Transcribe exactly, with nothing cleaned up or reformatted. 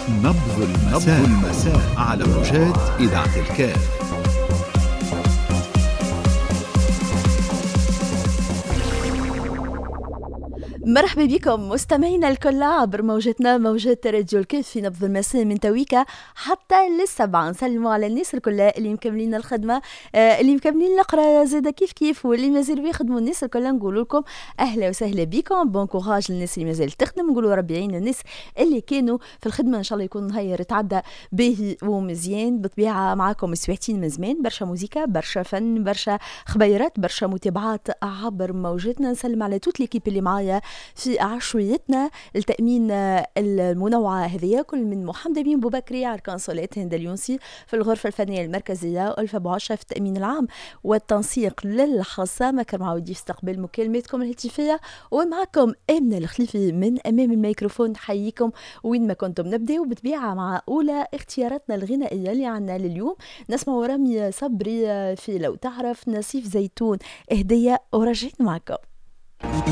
نبض المساء, المساء على موجات إذاعة الكاف. مرحبا بكم مستمعينا الكل عبر موجتنا موجات راديو الكاف في نبض المساء من تويكا حتى للسبعة. نسلموا على الناس الكل اللي مكملين الخدمة، آه اللي مكملين القراءة زادة كيف كيف، واللي مازالوا يخدموا. الناس الكل نقول لكم أهلا وسهلا بكم، بون كوراج للناس اللي مازال تخدم. نقولوا ربي يعين الناس اللي كانوا في الخدمة، إن شاء الله يكون نهار تعدى باهي ومزيان. بطبيعة معكم سويتين من زمان، برشا موسيقى، برشا فن، برشا خبيرات، برشا متابعات عبر موجتنا. نسلم على توت ليكيب اللي معايا في عشويتنا التأمين المنوعة هذه، كل من محمد أمين بوبكري على الكونسولات، هند اليونسي في الغرفة الفنية المركزية، ألفة بوعشة في التأمين العام والتنسيق للخاصة. مكر معودي في استقبال مكالماتكم الهاتفية، ومعكم آمنة الخليفي من أمام الميكروفون. حييكم وين ما كنتم. نبدأ بطبيعة مع أولى اختياراتنا الغنائية اللي عنا لليوم. نسمع رامي صبري في لو تعرف، نسيف زيتون هدية، ورجعت معكم.